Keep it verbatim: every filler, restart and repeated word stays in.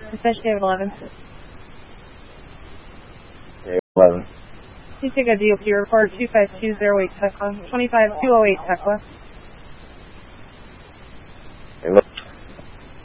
Dispatch David eleven. David eleven. Please take a D O P report two five two zero eight Tekla, twenty-five two oh eight Tekla.